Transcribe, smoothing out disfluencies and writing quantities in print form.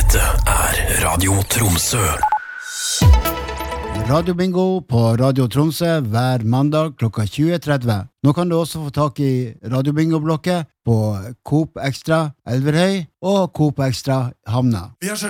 Dette Radio Tromsø. Radio Bingo på Radio Tromsø hver mandag klokka 20:30. Nå kan du også få tak i Radio Bingo-blokket på Coop Extra Elverhøy og Coop Extra Hamna.